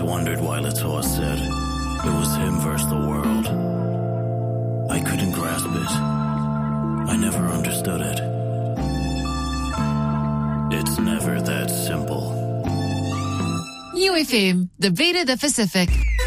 wondered why Latour said it was him versus the world. I couldn't grasp it. I never understood it. It's never that simple. UFM, the beat of the Pacific.